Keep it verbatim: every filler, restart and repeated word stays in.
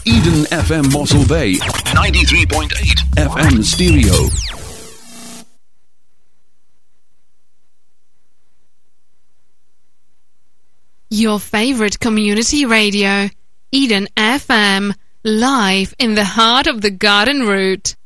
Eden F M Mossel Bay, ninety-three point eight F M stereo. Your favorite community radio, Eden F M, live in the heart of the Garden Route.